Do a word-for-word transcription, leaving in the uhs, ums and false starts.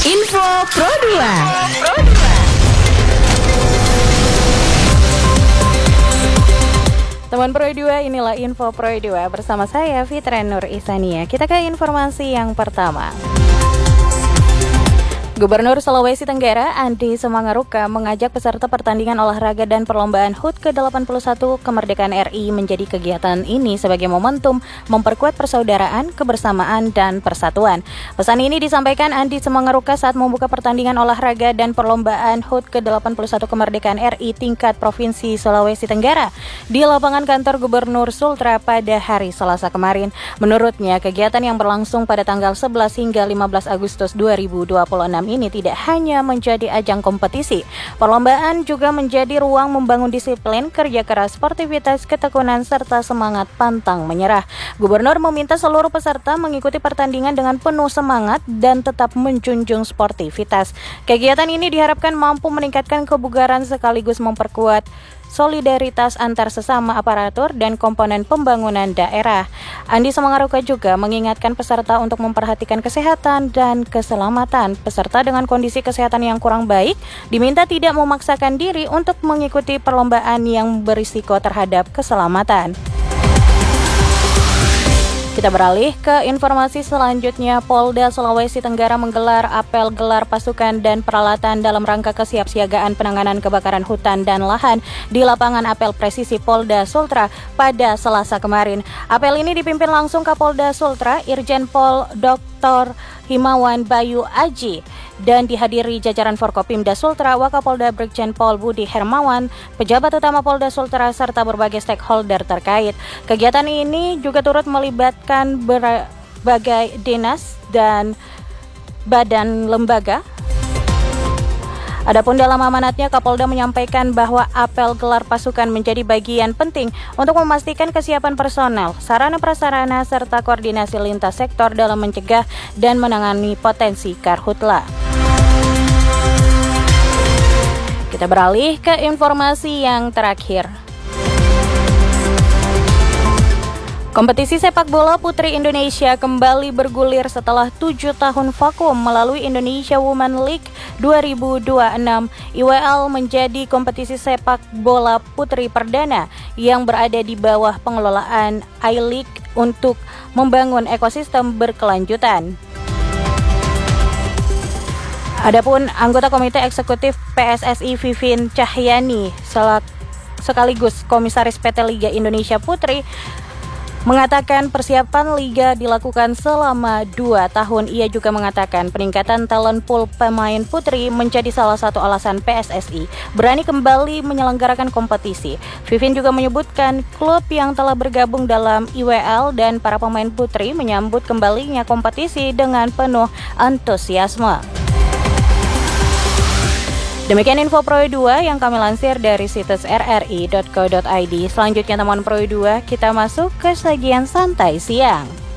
Info Pro dua. Teman Pro dua, inilah Info Pro dua bersama saya Fitri Nur Isania. Kita ke informasi yang pertama. Gubernur Sulawesi Tenggara Andi Semangaruka mengajak peserta pertandingan olahraga dan perlombaan H U T ke delapan puluh satu Kemerdekaan R I menjadi kegiatan ini sebagai momentum memperkuat persaudaraan, kebersamaan, dan persatuan. Pesan ini disampaikan Andi Semangaruka saat membuka pertandingan olahraga dan perlombaan H U T ke delapan puluh satu Kemerdekaan R I tingkat Provinsi Sulawesi Tenggara di lapangan kantor Gubernur Sultra pada hari Selasa kemarin. Menurutnya, kegiatan yang berlangsung pada tanggal sebelas hingga lima belas Agustus dua ribu dua puluh enam ini tidak hanya menjadi ajang kompetisi. Perlombaan juga menjadi ruang membangun disiplin, kerja keras, sportivitas, ketekunan, serta semangat pantang menyerah. Gubernur meminta seluruh peserta mengikuti pertandingan dengan penuh semangat dan tetap menjunjung sportivitas. Kegiatan ini diharapkan mampu meningkatkan kebugaran sekaligus memperkuat solidaritas antar sesama aparatur dan komponen pembangunan daerah. Andi Semangaruka juga mengingatkan peserta untuk memperhatikan kesehatan dan keselamatan. Peserta dengan kondisi kesehatan yang kurang baik diminta tidak memaksakan diri untuk mengikuti perlombaan yang berisiko terhadap keselamatan. Kita beralih ke informasi selanjutnya. Polda Sulawesi Tenggara menggelar apel gelar pasukan dan peralatan dalam rangka kesiapsiagaan penanganan kebakaran hutan dan lahan di lapangan apel presisi Polda Sultra pada Selasa kemarin. Apel ini dipimpin langsung Kapolda Sultra, Irjen Pol Doktor Himawan Bayu Aji, dan dihadiri jajaran Forkopimda Sultra, Wakapolda Brigjen Pol Budi Hermawan, pejabat utama Polda Sultra, serta berbagai stakeholder terkait. Kegiatan ini juga turut melibatkan berbagai dinas dan badan lembaga. Adapun dalam amanatnya, Kapolda menyampaikan bahwa apel gelar pasukan menjadi bagian penting untuk memastikan kesiapan personel, sarana prasarana, serta koordinasi lintas sektor dalam mencegah dan menangani potensi karhutla. Kita beralih ke informasi yang terakhir. Kompetisi sepak bola putri Indonesia kembali bergulir setelah tujuh tahun vakum melalui Indonesia Women League dua ribu dua puluh enam. I W L menjadi kompetisi sepak bola putri perdana yang berada di bawah pengelolaan I-League untuk membangun ekosistem berkelanjutan. Adapun anggota Komite Eksekutif P S S I Vivin Cahyani sekaligus Komisaris P T Liga Indonesia Putri mengatakan persiapan Liga dilakukan selama dua tahun. Ia juga mengatakan peningkatan talent pool pemain putri menjadi salah satu alasan P S S I berani kembali menyelenggarakan kompetisi. Vivin juga menyebutkan klub yang telah bergabung dalam I W L dan para pemain putri menyambut kembalinya kompetisi dengan penuh antusiasme. Demikian Info Pro dua yang kami lansir dari situs r r i dot co dot i d. Selanjutnya teman Pro dua, kita masuk ke sajian santai siang.